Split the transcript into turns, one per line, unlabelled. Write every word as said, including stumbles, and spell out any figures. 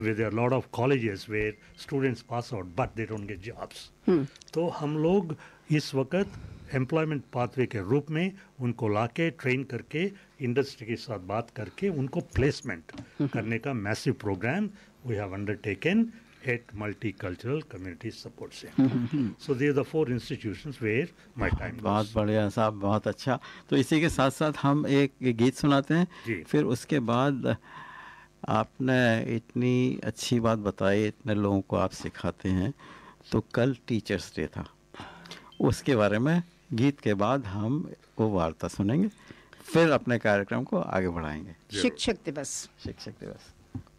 Where there are a lot of colleges where students pass out but they don't get jobs. तो हम लोग इस वक्त employment pathway के रूप में उनको लाके ट्रेन करके इंडस्ट्री के साथ बात करके उनको प्लेसमेंट करने का massive programme we have undertaken eight multicultural community support से. सो they are the four institutions where my time.
बहुत बढ़िया साहब, बहुत अच्छा. तो इसी के साथ साथ हम एक गीत सुनाते हैं, फिर उसके बाद आपने इतनी अच्छी बात बताई, इतने लोगों को आप सिखाते हैं, तो कल टीचर्स डे था, उसके बारे में गीत के बाद हम वो वार्ता सुनेंगे, फिर अपने कार्यक्रम को आगे बढ़ाएंगे.
शिक्षक दिवस.
शिक्षक दिवस